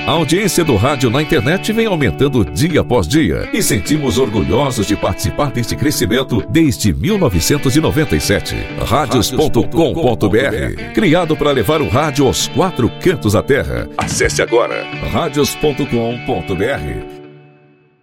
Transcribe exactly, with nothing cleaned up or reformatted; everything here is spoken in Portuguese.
A audiência do rádio na internet vem aumentando dia após dia e sentimos orgulhosos de participar deste crescimento desde mil novecentos e noventa e sete. Radios ponto com ponto br, criado para levar o rádio aos quatro cantos da terra. Acesse agora radios ponto com ponto br.